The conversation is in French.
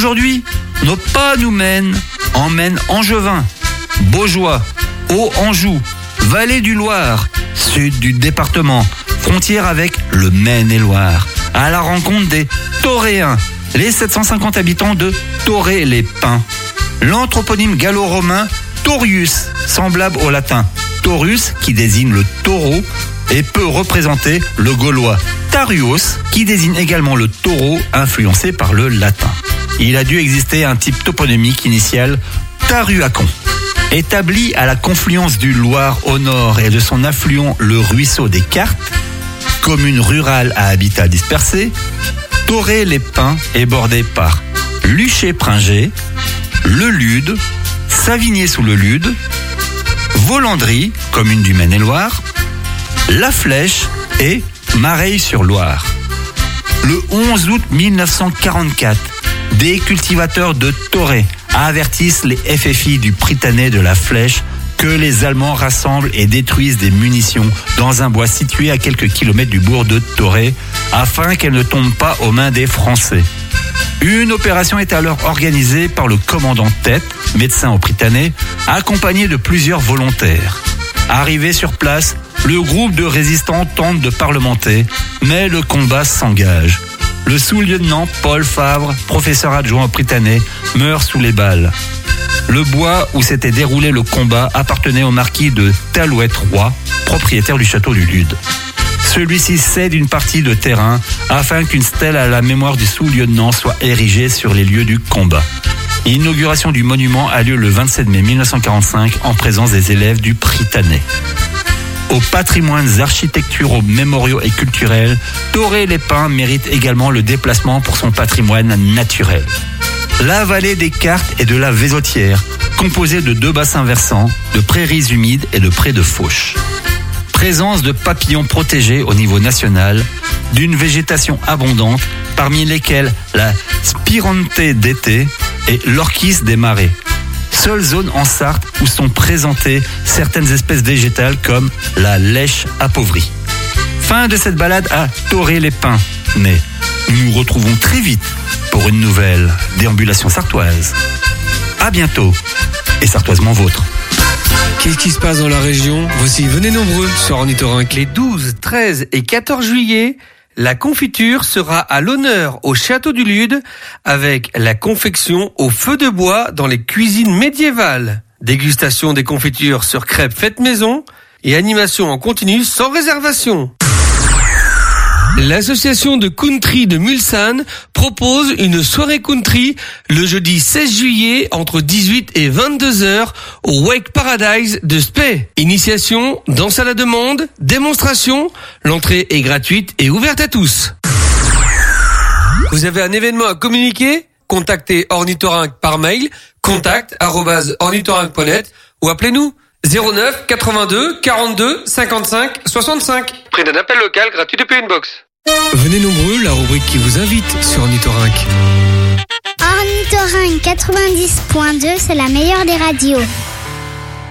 Aujourd'hui, nos pas nous emmènent Angevin, Baugeois, Haut-Anjou, Vallée du Loir, sud du département, frontière avec le Maine-et-Loire, à la rencontre des Tauréens, les 750 habitants de Thoré-les-Pins. L'anthroponyme gallo-romain Taurius, semblable au latin taurus qui désigne le taureau et peut représenter le gaulois Tarius qui désigne également le taureau influencé par le latin. Il a dû exister un type toponymique initial Taruacon. Établi à la confluence du Loire au nord et de son affluent le ruisseau des Cartes, commune rurale à habitat dispersé, Thoré-les-Pins est bordé par Luché-Pringé, Le Lude, Savigné-sous-le-Lude, Volandry, commune du Maine-et-Loire, La Flèche et Mareil-sur-Loire. Le 11 août 1944, des cultivateurs de Thoré avertissent les FFI du Prytanée de La Flèche que les Allemands rassemblent et détruisent des munitions dans un bois situé à quelques kilomètres du bourg de Thoré afin qu'elles ne tombent pas aux mains des Français. Une opération est alors organisée par le commandant Tête, médecin au Prytanée, accompagné de plusieurs volontaires. Arrivé sur place, le groupe de résistants tente de parlementer, mais le combat s'engage. Le sous-lieutenant Paul Favre, professeur adjoint au Prytanée, meurt sous les balles. Le bois où s'était déroulé le combat appartenait au marquis de Talouette-Roy, propriétaire du château du Lude. Celui-ci cède une partie de terrain afin qu'une stèle à la mémoire du sous-lieutenant soit érigée sur les lieux du combat. L'inauguration du monument a lieu le 27 mai 1945 en présence des élèves du Prytanée. Aux patrimoines architecturaux, mémoriaux et culturels, Thoré-les-Pins mérite également le déplacement pour son patrimoine naturel. La vallée des Cartes et de la Vézotière, composée de 2 bassins versants, de prairies humides et de prés de fauche. Présence de papillons protégés au niveau national, d'une végétation abondante, parmi lesquels la Spirante d'été et l'orchis des marais. Seule zone en Sarthe où sont présentées certaines espèces végétales comme la lèche appauvrie. Fin de cette balade à Thoré-les-Pins. Mais nous nous retrouvons très vite pour une nouvelle déambulation sartoise. À bientôt et sartoisement vôtre. Qu'est-ce qui se passe dans la région? Voici Venez nombreux sur Ornithorynque. Les 12, 13 et 14 juillet, la confiture sera à l'honneur au château du Lude avec la confection au feu de bois dans les cuisines médiévales. Dégustation des confitures sur crêpes faites maison et animation en continu sans réservation. L'association de country de Mulsanne propose une soirée country le jeudi 16 juillet entre 18 et 22 heures au Wake Paradise de Spey. Initiation, danse à la demande, démonstration, l'entrée est gratuite et ouverte à tous. Vous avez un événement à communiquer? Contactez Ornithorynque par mail, contact@ornithorynque.net ou appelez-nous 09 82 42 55 65. Prix d'un appel local gratuit depuis une box. Venez nombreux, la rubrique qui vous invite sur Ornithorynque. Ornithorynque 90.2, c'est la meilleure des radios.